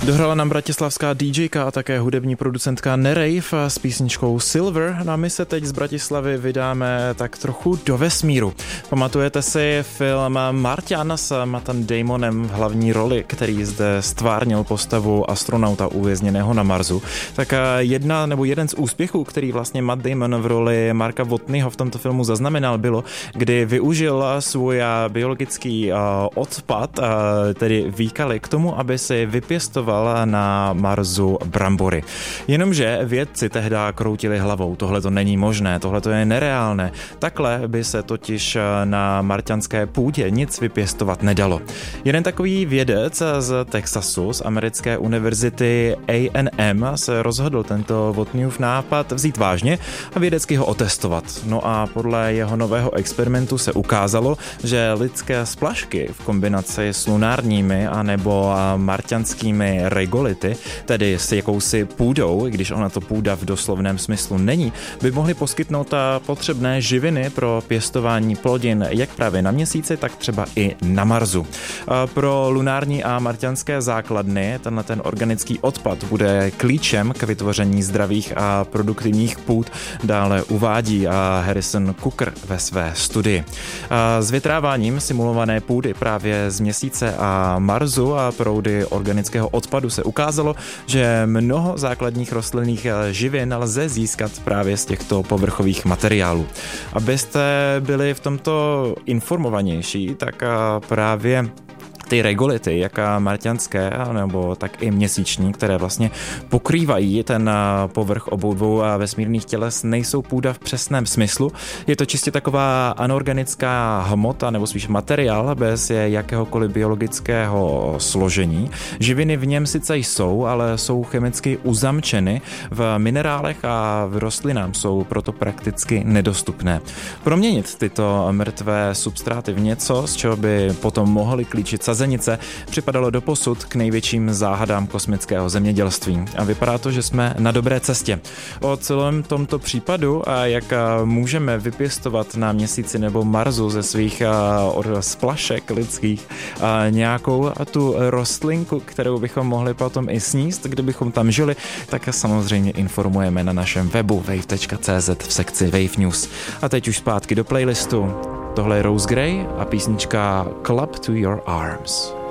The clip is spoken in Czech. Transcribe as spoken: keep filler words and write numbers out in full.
Dohrala nám bratislavská DJka a také hudební producentka Nerave s písničkou Silver. No a my se teď z Bratislavy vydáme tak trochu do vesmíru. Pamatujete si film Marťan s Mattem Damonem v hlavní roli, který zde stvárnil postavu astronauta uvězněného na Marsu? Tak jedna nebo jeden z úspěchů, který vlastně Matt Damon v roli Marka Watneyho v tomto filmu zaznamenal, bylo, kdy využil svůj biologický odpad, tedy výkaly, k tomu, aby si vypěstoval na Marsu brambory. Jenomže vědci tehdy kroutili hlavou. Tohle to není možné, tohle to je nereálné. Takhle by se totiž na marťanské půdě nic vypěstovat nedalo. Jeden takový vědec z Texasu, z americké univerzity A and M, se rozhodl tento Watneyův nápad vzít vážně a vědecky ho otestovat. No a podle jeho nového experimentu se ukázalo, že lidské splašky v kombinaci s lunárními anebo marťanskými regolity, tedy s jakousi půdou, i když ona to půda v doslovném smyslu není, by mohly poskytnout potřebné živiny pro pěstování plodin jak právě na Měsíci, tak třeba i na Marsu. Pro lunární a marťanské základny tenhle ten organický odpad bude klíčem k vytvoření zdravých a produktivních půd, dále uvádí Harrison Cooker ve své studii. S vytráváním simulované půdy právě z Měsíce a Marsu a proudy organického odpadu se ukázalo, že mnoho základních rostlinných živin lze získat právě z těchto povrchových materiálů. Abyste byli v tomto informovanější, tak právě ty regolity, jak marťanské, nebo tak i měsíční, které vlastně pokrývají ten povrch obou dvou vesmírných těles, nejsou půda v přesném smyslu. Je to čistě taková anorganická hmota, nebo spíš materiál bez jakéhokoliv biologického složení. Živiny v něm sice jsou, ale jsou chemicky uzamčeny v minerálech a v rostlinách jsou proto prakticky nedostupné. Proměnit tyto mrtvé substráty v něco, z čeho by potom mohly klíčit sazenice, připadalo doposud k největším záhadám kosmického zemědělství. A vypadá to, že jsme na dobré cestě. O celém tomto případu a jak můžeme vypěstovat na Měsíci nebo Marsu ze svých splašek lidských nějakou tu rostlinku, kterou bychom mohli potom i sníst, kdybychom tam žili, tak samozřejmě informujeme na našem webu wave tečka cé zet v sekci Wave News. A teď už zpátky do playlistu. Tohle je Rose Gray a písnička Club to Your Arms.